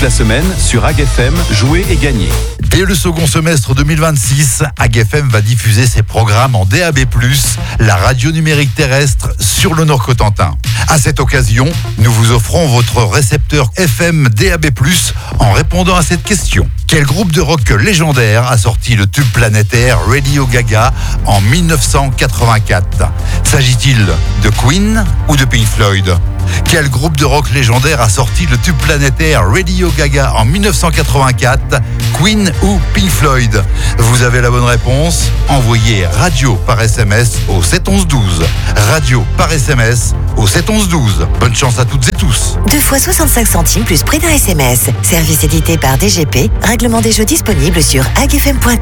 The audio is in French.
Toute la semaine, sur AgFM, jouez et gagnez. Et le second semestre 2026, AgFM va diffuser ses programmes en DAB+, la radio numérique terrestre sur le Nord-Cotentin. À cette occasion, nous vous offrons votre récepteur FM DAB+, en répondant à cette question. Quel groupe de rock légendaire a sorti le tube planétaire Radio Gaga en 1984 ? S'agit-il de Queen ou de Pink Floyd ? Quel groupe de rock légendaire a sorti le tube planétaire Radio Gaga en 1984 ? Queen ou Pink Floyd ? Vous avez la bonne réponse ? Envoyez radio par SMS au 71112. Radio par SMS au 71112. Bonne chance à toutes et tous. 2 fois 65 centimes plus prix d'un SMS. Service édité par DGP. Règlement des jeux disponible sur agfm.com.